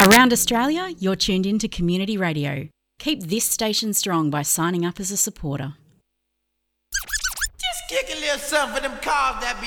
Around Australia, you're tuned in to Community Radio. Keep this station strong by signing up as a supporter. Just kick a little something for them calves that be